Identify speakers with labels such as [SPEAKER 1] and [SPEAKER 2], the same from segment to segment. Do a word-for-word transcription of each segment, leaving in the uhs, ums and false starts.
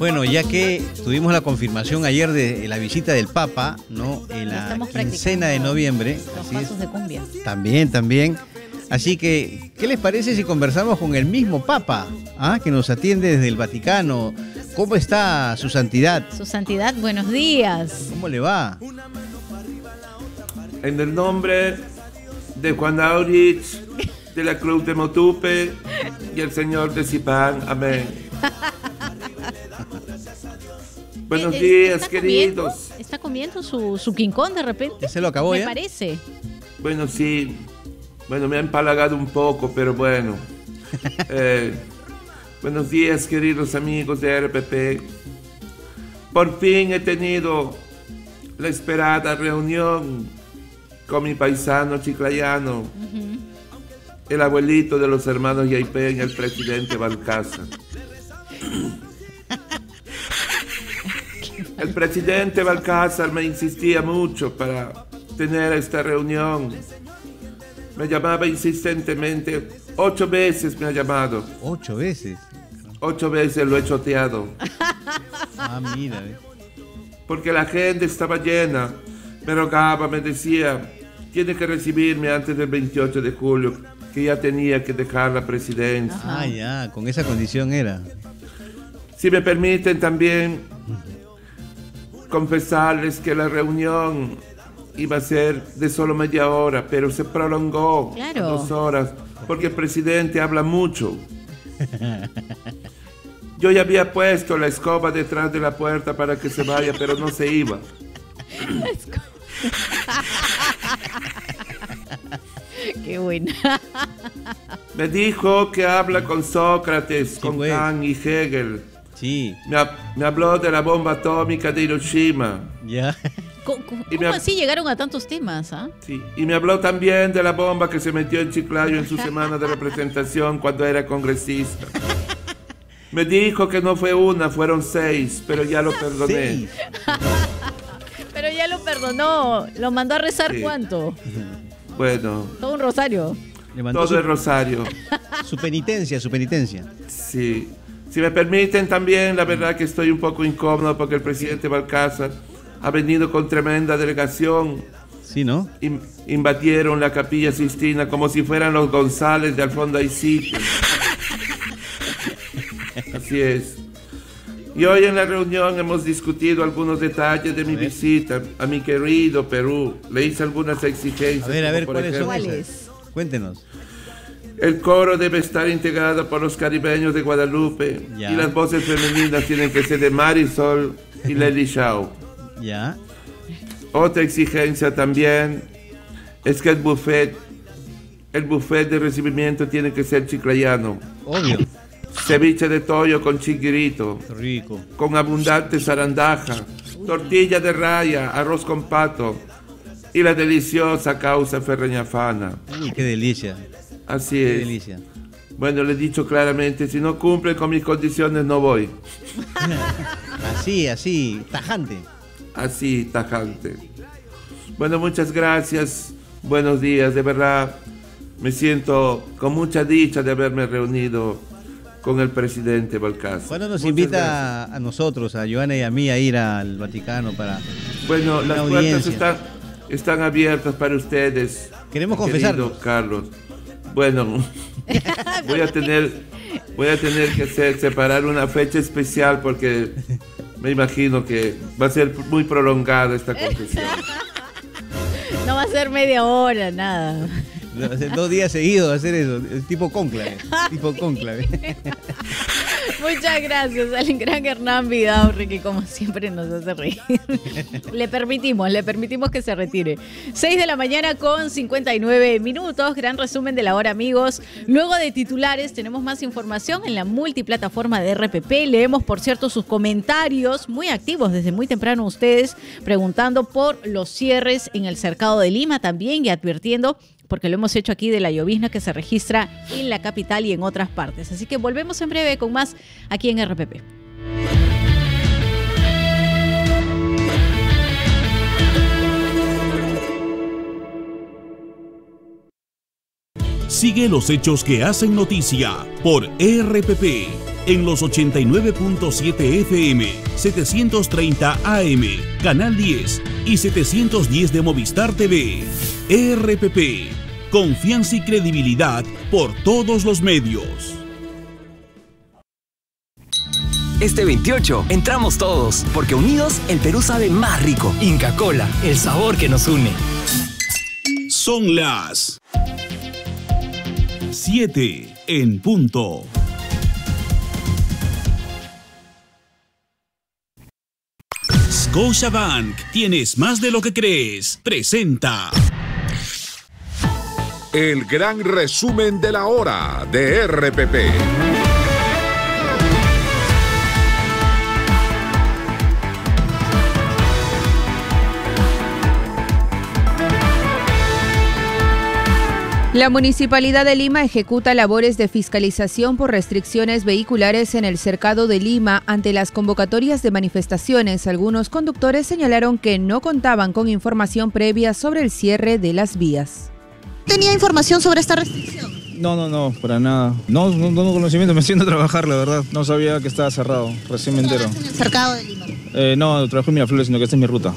[SPEAKER 1] Bueno, ya que tuvimos la confirmación ayer de la visita del Papa, ¿no? En la quincena de noviembre.
[SPEAKER 2] Los
[SPEAKER 1] así
[SPEAKER 2] pasos
[SPEAKER 1] es.
[SPEAKER 2] de cumbia.
[SPEAKER 1] También, también. Así que, ¿qué les parece si conversamos con el mismo Papa, ¿ah? Que nos atiende desde el Vaticano? ¿Cómo está su santidad?
[SPEAKER 2] Su santidad, buenos días.
[SPEAKER 1] ¿Cómo le va?
[SPEAKER 3] En el nombre de Juan Aurich, de la Cruz de Motupe y el Señor de Zipán. Amén. Buenos días,
[SPEAKER 2] ¿Está
[SPEAKER 3] queridos.
[SPEAKER 2] Comiendo? ¿Está comiendo su, su quincón de repente?
[SPEAKER 1] ¿Ya se lo acabó
[SPEAKER 2] Me
[SPEAKER 1] ya?
[SPEAKER 2] parece.
[SPEAKER 3] Bueno, sí. Bueno, me ha empalagado un poco, pero bueno. Eh, buenos días, queridos amigos de R P P. Por fin he tenido la esperada reunión con mi paisano chiclayano, uh-huh. el abuelito de los hermanos Yaipen, el presidente Balcázar. El presidente Balcázar me insistía mucho para tener esta reunión. Me llamaba insistentemente, ocho veces me ha llamado.
[SPEAKER 1] ¿Ocho veces?
[SPEAKER 3] Ocho veces lo he choteado.
[SPEAKER 1] Ah, mira. ¿eh?
[SPEAKER 3] Porque la gente estaba llena. Me rogaba, me decía, tiene que recibirme antes del veintiocho de julio, que ya tenía que dejar la presidencia.
[SPEAKER 1] Ah, ya, con esa condición era.
[SPEAKER 3] Si me permiten también confesarles que la reunión iba a ser de solo media hora, pero se prolongó
[SPEAKER 2] claro.
[SPEAKER 3] a dos horas, porque el presidente habla mucho. Yo ya había puesto la escoba detrás de la puerta para que se vaya, pero no se iba.
[SPEAKER 2] Qué buena.
[SPEAKER 3] Me dijo que habla con Sócrates,
[SPEAKER 1] sí,
[SPEAKER 3] con
[SPEAKER 1] pues.
[SPEAKER 3] Kant y Hegel.
[SPEAKER 1] Sí.
[SPEAKER 3] Me, me habló de la bomba atómica de Hiroshima.
[SPEAKER 1] Ya.
[SPEAKER 2] ¿Cómo, cómo
[SPEAKER 3] me,
[SPEAKER 2] así llegaron a tantos temas? ¿Ah?
[SPEAKER 3] Sí, y me habló también de la bomba que se metió en Chiclayo en su semana de representación cuando era congresista. Me dijo que no fue una, fueron seis, pero ya lo perdoné.
[SPEAKER 1] Seis.
[SPEAKER 2] Pero ya lo perdonó. ¿Lo mandó a rezar
[SPEAKER 3] Sí.
[SPEAKER 2] cuánto?
[SPEAKER 3] Bueno.
[SPEAKER 2] Todo un rosario.
[SPEAKER 3] Todo su, el rosario.
[SPEAKER 1] Su penitencia, su penitencia.
[SPEAKER 3] Sí. Si me permiten también, la verdad que estoy un poco incómodo porque el presidente Balcázar ha venido con tremenda delegación.
[SPEAKER 1] Sí, ¿no?
[SPEAKER 3] In, invadieron la Capilla Sistina como si fueran los González de Alfonso Aizite. Así es. Y hoy en la reunión hemos discutido algunos detalles de mi visita a mi querido Perú. Le hice algunas exigencias.
[SPEAKER 1] A ver, a ver,
[SPEAKER 3] por
[SPEAKER 1] ¿cuáles
[SPEAKER 3] ejemplo,
[SPEAKER 1] son esas? Cuéntenos.
[SPEAKER 3] El coro debe estar integrado por los caribeños de Guadalupe. Ya. Y las voces femeninas tienen que ser de Marisol y Lely Shaw.
[SPEAKER 1] Ya.
[SPEAKER 3] Otra exigencia también es que el buffet, el buffet de recibimiento tiene que ser chiclayano.
[SPEAKER 1] Obvio.
[SPEAKER 3] Ceviche de toyo con chiquirito.
[SPEAKER 1] Rico.
[SPEAKER 3] Con abundante zarandaja, tortilla de raya, arroz con pato y la deliciosa causa ferreñafana.
[SPEAKER 1] Uy, qué delicia.
[SPEAKER 3] Así
[SPEAKER 1] qué
[SPEAKER 3] es.
[SPEAKER 1] Delicia.
[SPEAKER 3] Bueno, le he dicho claramente, si no cumplen con mis condiciones no voy.
[SPEAKER 1] Así, así, tajante.
[SPEAKER 3] Así, tajante. Bueno, muchas gracias. Buenos días, de verdad. Me siento con mucha dicha de haberme reunido con el presidente Balcázar.
[SPEAKER 1] ¿Cuándo nos
[SPEAKER 3] muchas
[SPEAKER 1] invita
[SPEAKER 3] gracias.
[SPEAKER 1] a nosotros, a Joana y a mí, a ir al Vaticano para
[SPEAKER 3] Bueno,
[SPEAKER 1] una
[SPEAKER 3] las
[SPEAKER 1] audiencia?
[SPEAKER 3] puertas están, están abiertas para ustedes.
[SPEAKER 1] Queremos
[SPEAKER 3] querido
[SPEAKER 1] confesarnos.
[SPEAKER 3] Carlos. Bueno, voy a tener, voy a tener que hacer, separar una fecha especial porque me imagino que va a ser muy prolongada esta confesión.
[SPEAKER 2] No va a ser media hora, nada.
[SPEAKER 1] Dos días seguidos hacer eso, tipo cónclave, tipo cónclave.
[SPEAKER 2] Muchas gracias al gran Hernán Vidaurri, que como siempre nos hace reír. Le permitimos, le permitimos que se retire. seis de la mañana con cincuenta y nueve minutos, gran resumen de la hora, amigos. Luego de titulares tenemos más información en la multiplataforma de R P P. Leemos, por cierto, sus comentarios, muy activos desde muy temprano ustedes, preguntando por los cierres en el cercado de Lima también y advirtiendo, porque lo hemos hecho aquí, de la llovizna que se registra en la capital y en otras partes. Así que volvemos en breve con más aquí en R P P.
[SPEAKER 4] Sigue los hechos que hacen noticia por R P P. en los ochenta y nueve punto siete F M, setecientos treinta A M, Canal diez y setecientos diez de Movistar T V. E R P P, confianza y credibilidad por todos los medios.
[SPEAKER 5] Este veintiocho entramos todos, porque unidos el Perú sabe más rico. Inca Kola, el sabor que nos une.
[SPEAKER 4] Son las siete en punto. Scotiabank, tienes más de lo que crees. Presenta
[SPEAKER 6] el gran resumen de la hora de R P P.
[SPEAKER 2] La Municipalidad de Lima ejecuta labores de fiscalización por restricciones vehiculares en el cercado de Lima ante las convocatorias de manifestaciones. Algunos conductores señalaron que no contaban con información previa sobre el cierre de las vías.
[SPEAKER 7] ¿Tenía información sobre esta restricción?
[SPEAKER 8] No, no, no, para nada. No, no, no tengo conocimiento, me siento a trabajar, la verdad. No sabía que estaba cerrado, recién me entero.
[SPEAKER 7] ¿Trabajas en el cercado de Lima?
[SPEAKER 8] Eh, no, trabajo en Miraflores, sino que esta es mi ruta.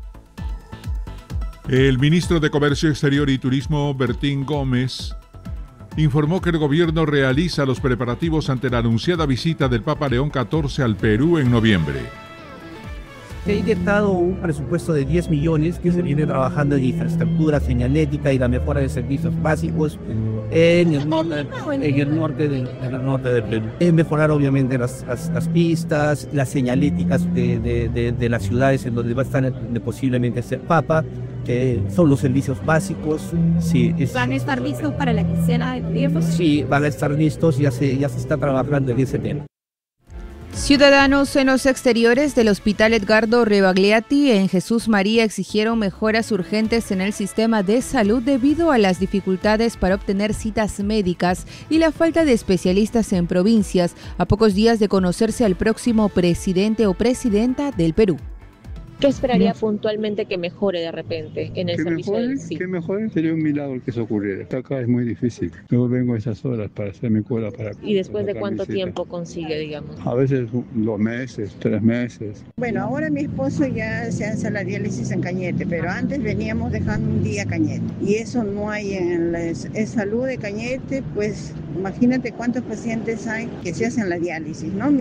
[SPEAKER 9] El ministro de Comercio Exterior y Turismo, Bertín Gómez, informó que el gobierno realiza los preparativos ante la anunciada visita del Papa León catorce al Perú en noviembre.
[SPEAKER 10] Se ha inyectado un presupuesto de diez millones que se viene trabajando en infraestructura, señalética y la mejora de servicios básicos en el norte, en el norte, del, en el norte del Perú. Es mejorar obviamente las, las, las pistas, las señaléticas de, de, de, de las ciudades en donde va a estar donde posiblemente ser Papa. Eh, son los servicios básicos. Sí, es,
[SPEAKER 11] ¿Van a estar listos para la quincena de tiempo?
[SPEAKER 10] Sí, van a estar listos, ya se, ya se está trabajando en ese tema.
[SPEAKER 2] Ciudadanos en los exteriores del Hospital Edgardo Rebagliati en Jesús María exigieron mejoras urgentes en el sistema de salud debido a las dificultades para obtener citas médicas y la falta de especialistas en provincias, a pocos días de conocerse al próximo presidente o presidenta del Perú.
[SPEAKER 12] ¿Qué esperaría no. puntualmente que mejore de repente en el
[SPEAKER 13] que
[SPEAKER 12] servicio
[SPEAKER 13] mejore,
[SPEAKER 12] del sí?
[SPEAKER 13] Que mejore sería un milagro que eso ocurriera. Acá es muy difícil. Yo vengo a esas horas para hacer mi cola para...
[SPEAKER 12] ¿Y después de cuánto tiempo consigue, digamos?
[SPEAKER 13] A veces dos meses, tres meses.
[SPEAKER 14] Bueno, ahora mi esposo ya se hace la diálisis en Cañete, pero antes veníamos dejando un día Cañete. Y eso no hay en la en salud de Cañete, pues imagínate cuántos pacientes hay que se hacen la diálisis, ¿no?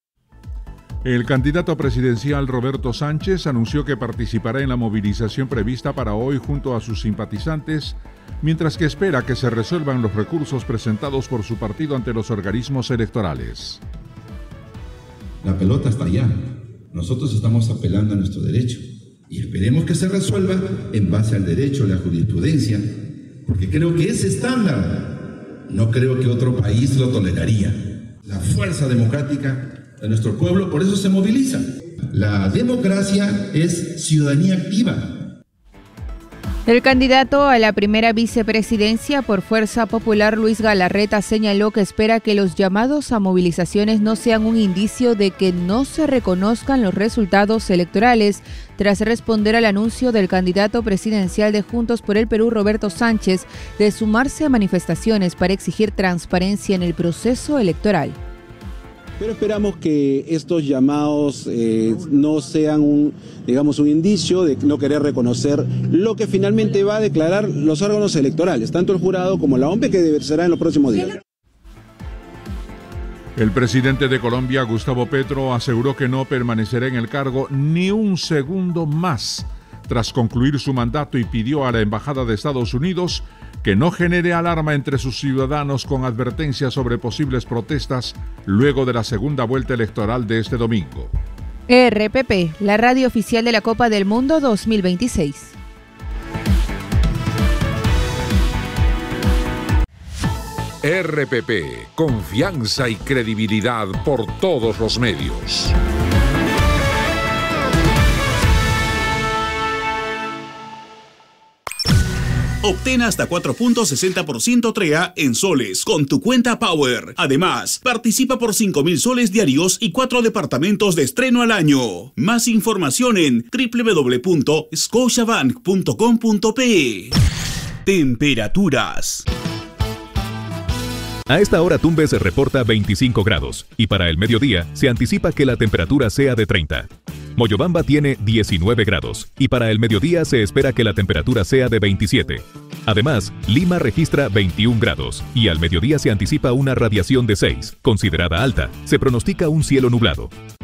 [SPEAKER 9] El candidato presidencial Roberto Sánchez anunció que participará en la movilización prevista para hoy junto a sus simpatizantes, mientras que espera que se resuelvan los recursos presentados por su partido ante los organismos electorales.
[SPEAKER 15] La pelota está allá. Nosotros estamos apelando a nuestro derecho y esperemos que se resuelva en base al derecho, la jurisprudencia, porque creo que ese estándar no creo que otro país lo toleraría. La fuerza democrática de nuestro pueblo, por eso se moviliza. La democracia es ciudadanía activa.
[SPEAKER 2] El candidato a la primera vicepresidencia por Fuerza Popular, Luis Galarreta, señaló que espera que los llamados a movilizaciones no sean un indicio de que no se reconozcan los resultados electorales, tras responder al anuncio del candidato presidencial de Juntos por el Perú, Roberto Sánchez, de sumarse a manifestaciones para exigir transparencia en el proceso electoral.
[SPEAKER 16] Pero esperamos que estos llamados eh, no sean un, digamos, un indicio de no querer reconocer lo que finalmente va a declarar los órganos electorales, tanto el jurado como la O M P, que será en los próximos días.
[SPEAKER 9] El presidente de Colombia, Gustavo Petro, aseguró que no permanecerá en el cargo ni un segundo más tras concluir su mandato y pidió a la Embajada de Estados Unidos que no genere alarma entre sus ciudadanos con advertencias sobre posibles protestas luego de la segunda vuelta electoral de este domingo.
[SPEAKER 2] R P P, la radio oficial de la Copa del Mundo dos mil veintiséis.
[SPEAKER 6] R P P, confianza y credibilidad por todos los medios.
[SPEAKER 4] Obtén hasta cuatro punto sesenta por ciento T R E A en soles con tu cuenta Power. Además, participa por cinco mil soles diarios y cuatro departamentos de estreno al año. Más información en doble u doble u doble u punto scotiabank punto com punto pe. Temperaturas.
[SPEAKER 17] A esta hora Tumbes reporta veinticinco grados y para el mediodía se anticipa que la temperatura sea de treinta. Moyobamba tiene diecinueve grados y para el mediodía se espera que la temperatura sea de veintisiete. Además, Lima registra veintiún grados y al mediodía se anticipa una radiación de seis, considerada alta. Se pronostica un cielo nublado.